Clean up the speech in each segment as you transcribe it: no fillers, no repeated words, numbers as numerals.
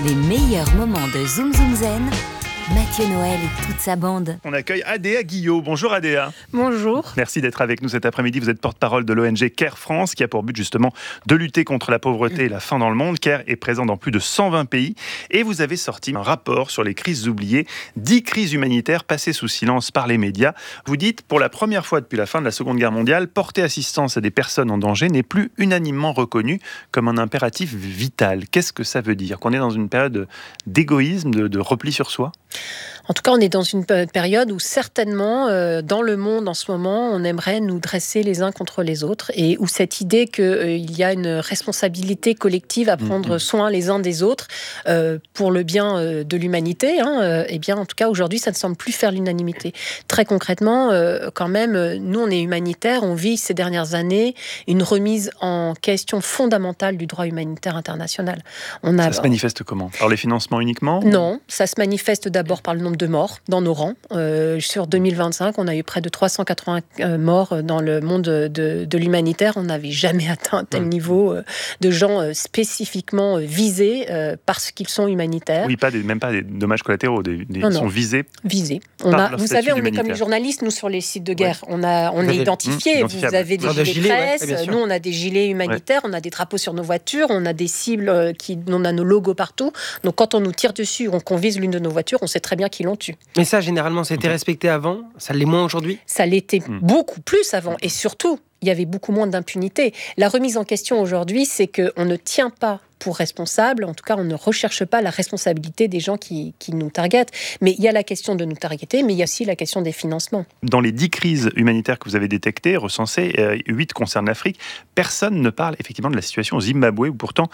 Les meilleurs moments de Zoom Zoom Zen, Mathieu Noël et toute sa bande. On accueille Adéa Guillot. Bonjour Adéa. Bonjour. Merci d'être avec nous cet après-midi. Vous êtes porte-parole de l'ONG CARE France qui a pour but justement de lutter contre la pauvreté et la faim dans le monde. CARE est présent dans plus de 120 pays et vous avez sorti un rapport sur les crises oubliées, 10 crises humanitaires passées sous silence par les médias. Vous dites, pour la première fois depuis la fin de la Seconde Guerre mondiale, porter assistance à des personnes en danger n'est plus unanimement reconnu comme un impératif vital. Qu'est-ce que ça veut dire ? Qu'on est dans une période d'égoïsme, de repli sur soi ? En tout cas, on est dans une période où certainement, dans le monde en ce moment, on aimerait nous dresser les uns contre les autres et où cette idée qu'il y a une responsabilité collective à prendre soin les uns des autres pour le bien de l'humanité, eh bien, en tout cas, aujourd'hui, ça ne semble plus faire l'unanimité. Très concrètement, quand même, nous, on est humanitaires, on vit ces dernières années une remise en question fondamentale du droit humanitaire international. Ça se manifeste comment ? Par les financements uniquement ? Non, ça se manifeste d'abord par le nombre de morts dans nos rangs. Sur 2025, on a eu près de 380 morts dans le monde de l'humanitaire. On n'avait jamais atteint un tel niveau de gens spécifiquement visés parce qu'ils sont humanitaires. Oui, même pas des dommages collatéraux, ils sont visés. Visés. Vous savez, on est comme les journalistes, nous, sur les sites de guerre. On est identifiés. Vous avez des gilets presse, nous, on a des gilets humanitaires, on a des drapeaux sur nos voitures, on a des cibles, on a nos logos partout. Donc, quand on nous tire dessus ou qu'on vise l'une de nos voitures, on sait très bien qui l'ont tué. Mais ça, généralement, ça a été respecté avant, ça l'est moins aujourd'hui ? Ça l'était beaucoup plus avant, et surtout, il y avait beaucoup moins d'impunité. La remise en question aujourd'hui, c'est qu'on ne tient pas pour responsable, en tout cas, on ne recherche pas la responsabilité des gens qui nous targetent. Mais il y a la question de nous targeter, mais il y a aussi la question des financements. Dans les 10 crises humanitaires que vous avez détectées, recensées, 8 concernent l'Afrique. Personne ne parle effectivement de la situation au Zimbabwe, où pourtant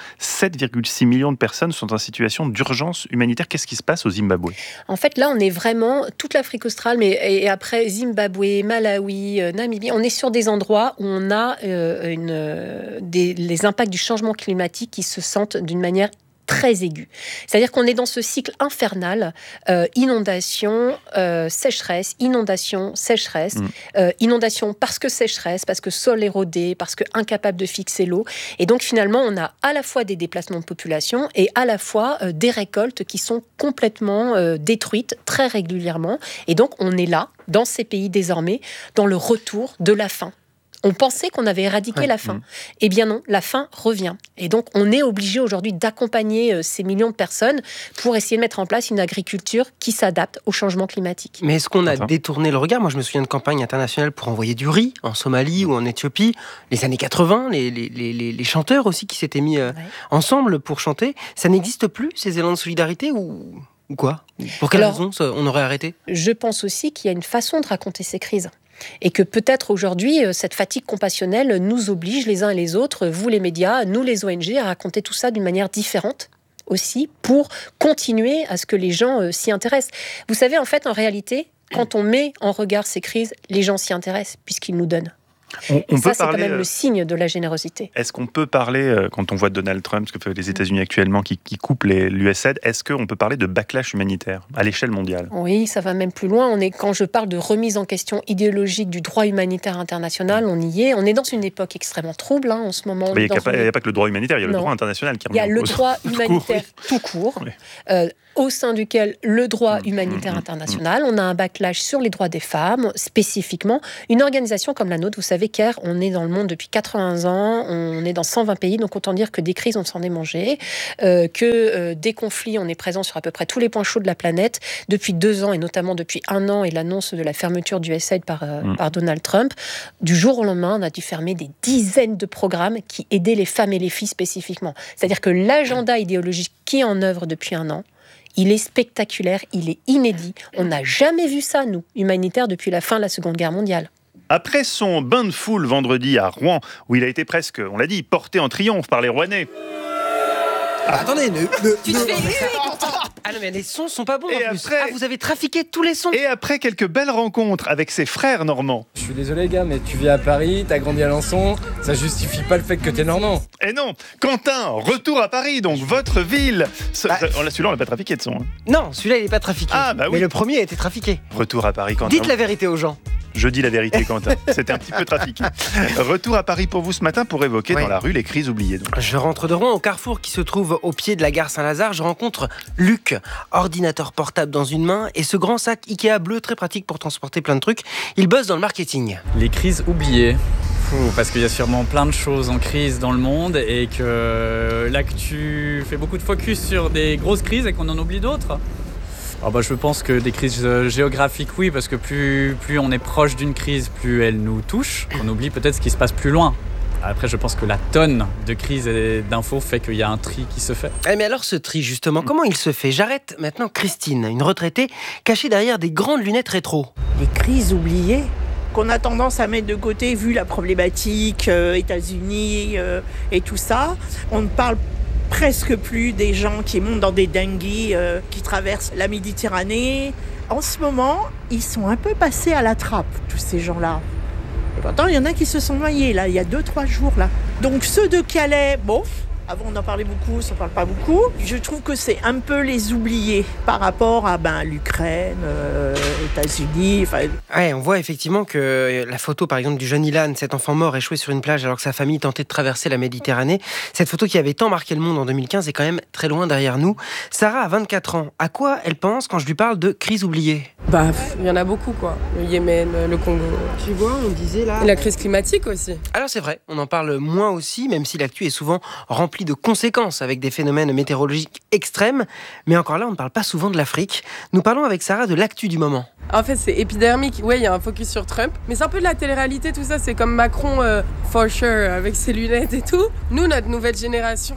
7,6 millions de personnes sont en situation d'urgence humanitaire. Qu'est-ce qui se passe au Zimbabwe ? En fait, là, on est vraiment toute l'Afrique australe, et après Zimbabwe, Malawi, Namibie, on est sur des endroits où on a les impacts du changement climatique qui se sentent d'une manière très aiguë. C'est-à-dire qu'on est dans ce cycle infernal, inondation, sécheresse, inondation, sécheresse, inondation parce que sécheresse, parce que sol érodé, parce que incapable de fixer l'eau. Et donc finalement, on a à la fois des déplacements de population et à la fois des récoltes qui sont complètement détruites très régulièrement. Et donc on est là, dans ces pays désormais, dans le retour de la faim. On pensait qu'on avait éradiqué la faim. Eh bien non, la faim revient. Et donc, on est obligé aujourd'hui d'accompagner ces millions de personnes pour essayer de mettre en place une agriculture qui s'adapte au changement climatique. Mais est-ce qu'on a détourné le regard ? Moi, je me souviens de campagnes internationales pour envoyer du riz en Somalie ou en Éthiopie. Les années 80, les chanteurs aussi qui s'étaient mis ensemble pour chanter. Ça n'existe plus, ces élans de solidarité ou quoi ? Pour quelle raison on aurait arrêté ? Je pense aussi qu'il y a une façon de raconter ces crises. Et que peut-être aujourd'hui, cette fatigue compassionnelle nous oblige les uns et les autres, vous les médias, nous les ONG, à raconter tout ça d'une manière différente aussi pour continuer à ce que les gens s'y intéressent. Vous savez, en fait, en réalité, quand on met en regard ces crises, les gens s'y intéressent puisqu'ils nous donnent. C'est quand même le signe de la générosité. Est-ce qu'on peut parler, quand on voit Donald Trump, ce que font les États-Unis actuellement, qui coupent l'USAID, est-ce qu'on peut parler de backlash humanitaire à l'échelle mondiale ? Oui, ça va même plus loin. Quand je parle de remise en question idéologique du droit humanitaire international, on y est. On est dans une époque extrêmement trouble en ce moment. Il n'y a pas que le droit humanitaire, il y a le droit international qui remet en cause. Il y a le droit humanitaire tout court. Au sein duquel le droit humanitaire international, on a un backlash sur les droits des femmes, spécifiquement. Une organisation comme la nôtre, vous savez, CARE, on est dans le monde depuis 80 ans, on est dans 120 pays, donc autant dire que des crises, on s'en est mangé, que des conflits, on est présent sur à peu près tous les points chauds de la planète, depuis 2 ans, et notamment depuis 1 an, et l'annonce de la fermeture du USAID par Donald Trump. Du jour au lendemain, on a dû fermer des dizaines de programmes qui aidaient les femmes et les filles spécifiquement. C'est-à-dire que l'agenda idéologique qui est en œuvre depuis 1 an, il est spectaculaire, il est inédit. On n'a jamais vu ça, nous, humanitaires, depuis la fin de la Seconde Guerre mondiale. Après son bain de foule vendredi à Rouen, où il a été presque, on l'a dit, porté en triomphe par les Rouennais. Attendez, tu te fais Ah non, mais les sons sont pas bons en plus. Vous avez trafiqué tous les sons. Et après quelques belles rencontres avec ses frères normands. Je suis désolé gars, mais tu vis à Paris, t'as grandi à Alençon, ça justifie pas le fait que t'es normand. Et non, Quentin, retour à Paris, donc votre ville. Celui-là, on l'a pas trafiqué de son. Non, celui-là, il est pas trafiqué. Ah bah oui. Mais le premier a été trafiqué. Retour à Paris, Quentin. Dites la vérité aux gens. Je dis la vérité, Quentin. C'était un petit peu trafiqué. Retour à Paris pour vous ce matin pour évoquer dans la rue les crises oubliées. Donc. Je rentre de Rouen au carrefour qui se trouve au pied de la gare Saint-Lazare. Je rencontre Luc, ordinateur portable dans une main et ce grand sac Ikea bleu très pratique pour transporter plein de trucs. Il bosse dans le marketing. Les crises oubliées. Parce qu'il y a sûrement plein de choses en crise dans le monde et que l'actu fait beaucoup de focus sur des grosses crises et qu'on en oublie d'autres. Je pense que des crises géographiques, oui, parce que plus on est proche d'une crise, plus elle nous touche. On oublie peut-être ce qui se passe plus loin. Après, je pense que la tonne de crises et d'infos fait qu'il y a un tri qui se fait. Mais alors ce tri, justement, comment il se fait ? J'arrête maintenant Christine, une retraitée cachée derrière des grandes lunettes rétro. Les crises oubliées qu'on a tendance à mettre de côté vu la problématique États-Unis et tout ça. On ne parle presque plus des gens qui montent dans des dingues, qui traversent la Méditerranée. En ce moment, ils sont un peu passés à la trappe, tous ces gens-là. Et pourtant, il y en a qui se sont noyés, là, il y a 2-3 jours, là. Donc ceux de Calais, avant on en parlait beaucoup, ça ne parle pas beaucoup. Je trouve que c'est un peu les oubliés par rapport à l'Ukraine, États-Unis. On voit effectivement que la photo par exemple du jeune Ilan, cet enfant mort échoué sur une plage alors que sa famille tentait de traverser la Méditerranée, cette photo qui avait tant marqué le monde en 2015 est quand même très loin derrière nous. Sarah a 24 ans. À quoi elle pense quand je lui parle de crise oubliée ? Il y en a beaucoup quoi. Le Yémen, le Congo. Tu vois, on disait là... Et la crise climatique aussi. Alors c'est vrai, on en parle moins aussi, même si l'actu est souvent remplie de conséquences avec des phénomènes météorologiques extrêmes. Mais encore là, on ne parle pas souvent de l'Afrique. Nous parlons avec Sarah de l'actu du moment. En fait, c'est épidermique. Oui, il y a un focus sur Trump. Mais c'est un peu de la télé-réalité, tout ça. C'est comme Macron, for sure, avec ses lunettes et tout. Nous, notre nouvelle génération,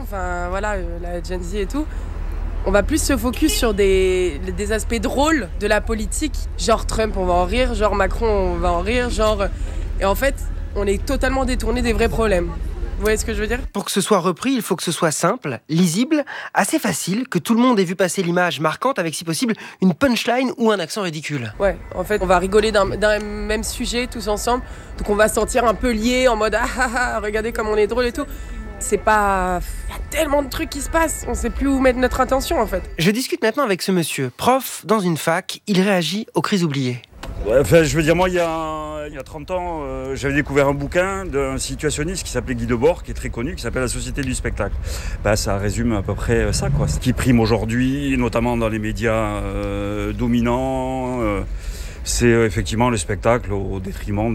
la Gen Z et tout, on va plus se focus sur des aspects drôles de la politique. Genre Trump, on va en rire. Genre Macron, on va en rire. Et en fait, on est totalement détourné des vrais problèmes. Vous voyez ce que je veux dire ? Pour que ce soit repris, il faut que ce soit simple, lisible, assez facile, que tout le monde ait vu passer l'image marquante avec, si possible, une punchline ou un accent ridicule. Ouais, en fait, on va rigoler d'un même sujet tous ensemble. Donc on va se sentir un peu liés en mode regardez comme on est drôle et tout. C'est pas... Il y a tellement de trucs qui se passent, on sait plus où mettre notre attention en fait. Je discute maintenant avec ce monsieur, prof dans une fac, il réagit aux crises oubliées. Moi, il y a 30 ans, j'avais découvert un bouquin d'un situationniste qui s'appelait Guy Debord, qui est très connu, qui s'appelle La Société du spectacle. Ça résume à peu près ça, quoi. Ce qui prime aujourd'hui, notamment dans les médias dominants, c'est effectivement le spectacle au détriment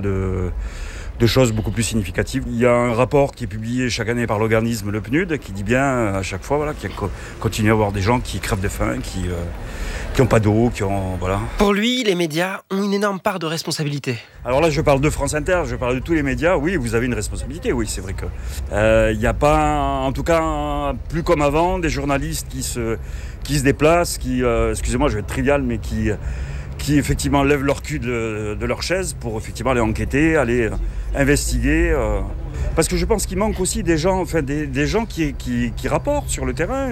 de choses beaucoup plus significatives. Il y a un rapport qui est publié chaque année par l'organisme Le PNUD qui dit bien à chaque fois qu'il continue à avoir des gens qui crèvent de faim, qui n'ont pas d'eau, Pour lui, les médias ont une énorme part de responsabilité. Alors là, je parle de France Inter, je parle de tous les médias. Oui, vous avez une responsabilité, oui, c'est vrai que... Il n'y a pas, en tout cas, plus comme avant, des journalistes qui se déplacent, excusez-moi, je vais être trivial, mais qui effectivement lèvent leur cul de leur chaise pour effectivement aller enquêter, aller investiguer. Parce que je pense qu'il manque aussi des gens, des gens qui rapportent sur le terrain,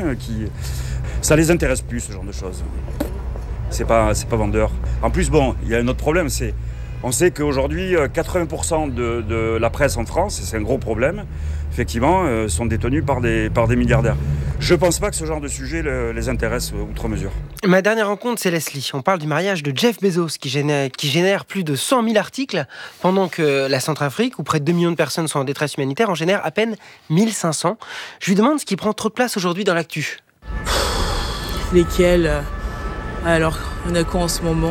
ça les intéresse plus, ce genre de choses. C'est pas vendeur. En plus, il y a un autre problème, on sait qu'aujourd'hui, 80% de la presse en France, et c'est un gros problème, effectivement, sont détenus par des milliardaires. Je ne pense pas que ce genre de sujet les intéresse outre mesure. Ma dernière rencontre, c'est Leslie. On parle du mariage de Jeff Bezos, qui génère plus de 100 000 articles, pendant que la Centrafrique, où près de 2 millions de personnes sont en détresse humanitaire, en génère à peine 1500. Je lui demande ce qui prend trop de place aujourd'hui dans l'actu. Lesquels ? Alors, on a quoi en ce moment ?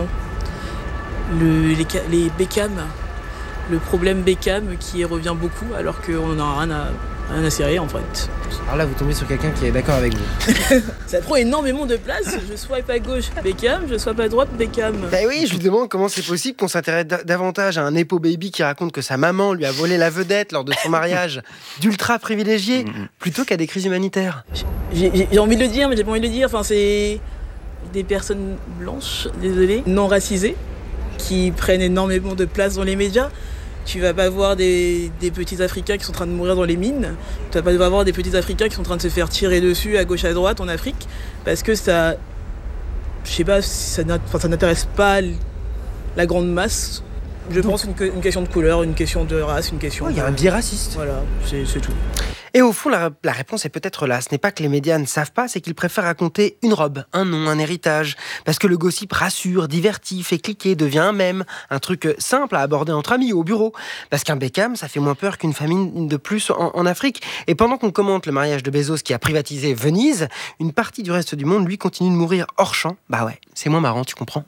Les Beckham, le problème Beckham qui revient beaucoup alors qu'on n'a rien à serrer en fait. Alors là, vous tombez sur quelqu'un qui est d'accord avec vous. Ça prend énormément de place. Je swipe à gauche Beckham, je swipe à droite Beckham. Oui, je lui demande comment c'est possible qu'on s'intéresse davantage à un Nepo Baby qui raconte que sa maman lui a volé la vedette lors de son mariage d'ultra privilégié plutôt qu'à des crises humanitaires. J'ai envie de le dire, mais j'ai pas envie de le dire. C'est des personnes blanches, désolé, non racisées, qui prennent énormément de place dans les médias. Tu vas pas voir des petits Africains qui sont en train de mourir dans les mines. Tu vas pas voir des petits Africains qui sont en train de se faire tirer dessus à gauche à droite en Afrique. Parce que ça... Je sais pas, ça n'intéresse pas la grande masse. Je pense une question de couleur, une question de race, une question... Il y a un biais raciste. Voilà, c'est tout. Et au fond, la réponse est peut-être là. Ce n'est pas que les médias ne savent pas, c'est qu'ils préfèrent raconter une robe, un nom, un héritage. Parce que le gossip rassure, divertit, fait cliquer, devient un mème. Un truc simple à aborder entre amis ou au bureau. Parce qu'un Beckham, ça fait moins peur qu'une famine de plus en Afrique. Et pendant qu'on commente le mariage de Bezos qui a privatisé Venise, une partie du reste du monde, lui, continue de mourir hors champ. Bah ouais, c'est moins marrant, tu comprends.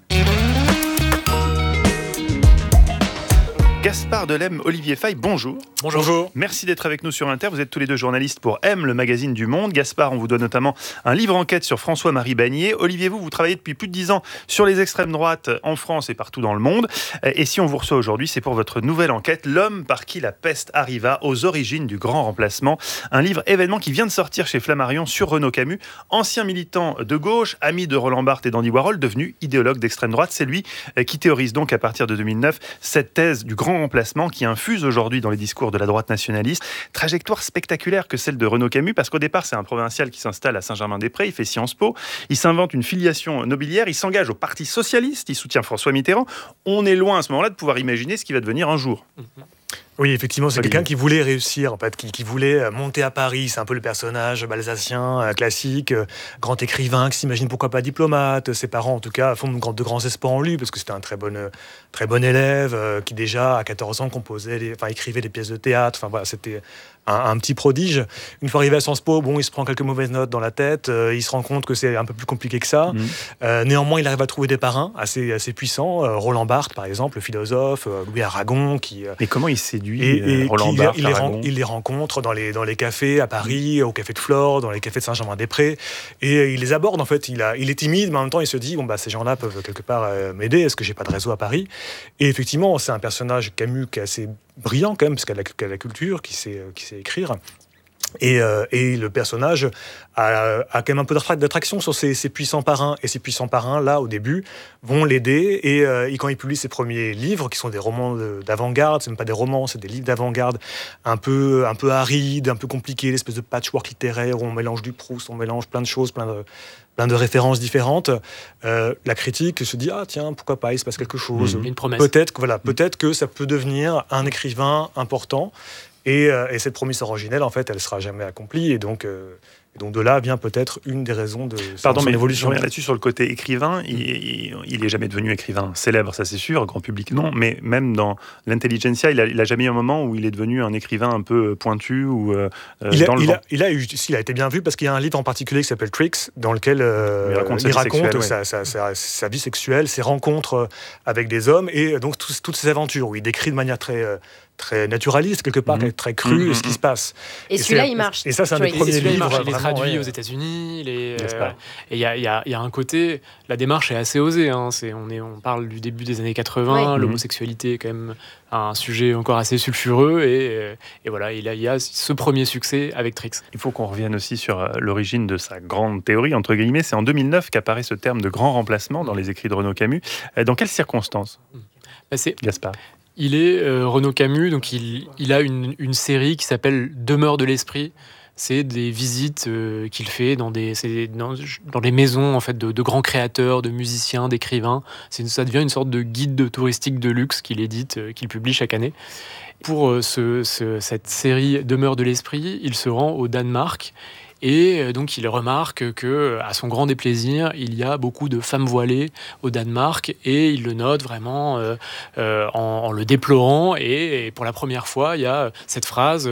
Gaspard Delem, Olivier Faye, bonjour. Bonjour. Merci d'être avec nous sur Inter. Vous êtes tous les deux journalistes pour M, le magazine du Monde. Gaspard, on vous donne notamment un livre enquête sur François-Marie Bagné. Olivier, vous travaillez depuis plus de 10 ans sur les extrêmes droites en France et partout dans le monde. Et si on vous reçoit aujourd'hui, c'est pour votre nouvelle enquête, L'homme par qui la peste arriva, aux origines du grand remplacement. Un livre événement qui vient de sortir chez Flammarion sur Renaud Camus, ancien militant de gauche, ami de Roland Barthes et d'Andy Warhol, devenu idéologue d'extrême droite. C'est lui qui théorise donc à partir de 2009 cette thèse du grand remplacement qui infuse aujourd'hui dans les discours de la droite nationaliste. Trajectoire spectaculaire que celle de Renaud Camus, parce qu'au départ, c'est un provincial qui s'installe à Saint-Germain-des-Prés, il fait Sciences Po, il s'invente une filiation nobiliaire, il s'engage au Parti Socialiste, il soutient François Mitterrand. On est loin à ce moment-là de pouvoir imaginer ce qui va devenir un jour. Oui, effectivement, c'est quelqu'un qui voulait réussir, en fait, qui voulait monter à Paris. C'est un peu le personnage alsacien, classique, grand écrivain, qui s'imagine pourquoi pas diplomate. Ses parents, en tout cas, font de grands espoirs en lui, parce que c'était un très bon élève, qui déjà, à 14 ans, écrivait des pièces de théâtre. Enfin, voilà, c'était un petit prodige. Une fois arrivé à Sciences Po, il se prend quelques mauvaises notes dans la tête, il se rend compte que c'est un peu plus compliqué que ça. Néanmoins, il arrive à trouver des parrains assez puissants. Roland Barthes, par exemple, le philosophe, Louis Aragon, qui... Mais comment il séduit Roland Barthes, il les rencontre dans les cafés à Paris, au café de Flore, dans les cafés de Saint-Germain-des-Prés, et il les aborde, en fait. Il est timide, mais en même temps, il se dit, ces gens-là peuvent quelque part m'aider, est-ce que j'ai pas de réseau à Paris? Et effectivement, c'est un personnage, Camus, qui est assez brillant quand même, parce qu'il a la culture, qui sait écrire. Et le personnage a quand même un peu d'attraction sur ses puissants parrains. Et ces puissants parrains, là, au début, vont l'aider. Et quand il publie ses premiers livres, qui sont des romans d'avant-garde, c'est même pas des romans, c'est des livres d'avant-garde, un peu arides, un peu compliqués, l'espèce de patchwork littéraire où on mélange du Proust, on mélange plein de choses, plein de références différentes. La critique se dit, tiens, pourquoi pas, il se passe quelque chose. Une promesse. Peut-être que ça peut devenir un écrivain important. Et cette promesse originelle, en fait, elle ne sera jamais accomplie. Et donc de là vient peut-être une des raisons de son évolution. Je reviens là-dessus sur le côté écrivain. Il n'est jamais devenu écrivain célèbre, ça c'est sûr, grand public non. Mais même dans l'intelligentsia, il n'a jamais eu un moment où il est devenu un écrivain un peu pointu ou il a été bien vu parce qu'il y a un livre en particulier qui s'appelle Tricks, dans lequel il raconte sa vie sexuelle, ses rencontres avec des hommes et donc toutes ses aventures où il décrit de manière très naturaliste, quelque part, très crue, ce qui se passe. Et celui-là, il marche. Et ça, c'est un des premiers livres. Il est traduit aux États-Unis. Et il y a un côté, la démarche est assez osée. On parle du début des années 80, l'homosexualité est quand même un sujet encore assez sulfureux. Et voilà, il y a ce premier succès avec Trix. Il faut qu'on revienne aussi sur l'origine de sa grande théorie, entre guillemets. C'est en 2009 qu'apparaît ce terme de grand remplacement dans les écrits de Renaud Camus. Dans quelles circonstances, Gaspard? Il est Renaud Camus, donc il a une série qui s'appelle Demeure de l'esprit. C'est des visites qu'il fait dans des maisons en fait de grands créateurs, de musiciens, d'écrivains. Ça devient une sorte de guide touristique de luxe qu'il édite, qu'il publie chaque année. Pour cette série Demeure de l'esprit, il se rend au Danemark. Et donc, il remarque que, à son grand déplaisir, il y a beaucoup de femmes voilées au Danemark et il le note vraiment en le déplorant. Et pour la première fois, il y a cette phrase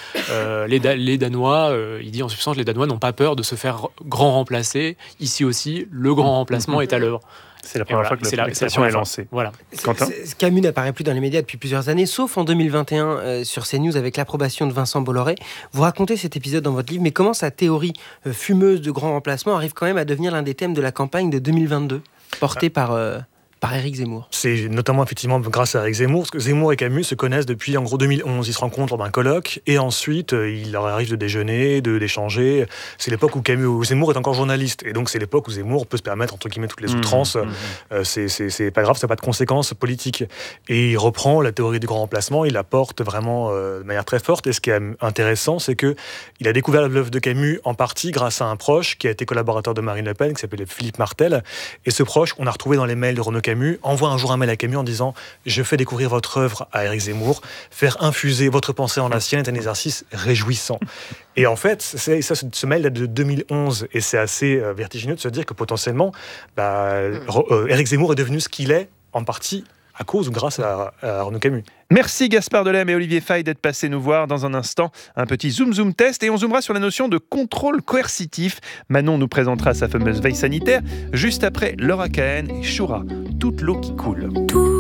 les Danois, il dit en substance, les Danois n'ont pas peur de se faire grand remplacer. Ici aussi, le grand remplacement est à l'œuvre. C'est la première fois que l'expression est lancée. Voilà. Quentin ? Camus n'apparaît plus dans les médias depuis plusieurs années, sauf en 2021 sur CNews avec l'approbation de Vincent Bolloré. Vous racontez cet épisode dans votre livre, mais comment sa théorie fumeuse de grand remplacement arrive quand même à devenir l'un des thèmes de la campagne de 2022, portée par Éric Zemmour? C'est notamment effectivement grâce à Éric Zemmour, parce que Zemmour et Camus se connaissent depuis en gros 2011. Ils se rencontrent dans un colloque et ensuite il leur arrive de déjeuner, d'échanger. C'est l'époque où Zemmour est encore journaliste et donc c'est l'époque où Zemmour peut se permettre entre guillemets toutes les outrances. C'est pas grave, ça n'a pas de conséquences politiques. Et il reprend la théorie du grand remplacement, il la porte vraiment de manière très forte. Et ce qui est intéressant, c'est que il a découvert l'œuvre de Camus en partie grâce à un proche qui a été collaborateur de Marine Le Pen, qui s'appelait Philippe Martel. Et ce proche, on a retrouvé dans les mails de Renaud Camus Camus, envoie un jour un mail à Camus en disant « Je fais découvrir votre œuvre à Éric Zemmour. Faire infuser votre pensée en la sienne est un exercice réjouissant. » Et en fait, ce mail date de 2011 et c'est assez vertigineux de se dire que potentiellement, Éric Zemmour est devenu ce qu'il est en partie à cause ou grâce à Renaud Camus. Merci Gaspard Delem et Olivier Faye d'être passés nous voir. Dans un instant, un petit zoom test et on zoomera sur la notion de contrôle coercitif. Manon nous présentera sa fameuse veille sanitaire juste après Laura Cahen et Shura, toute l'eau qui coule.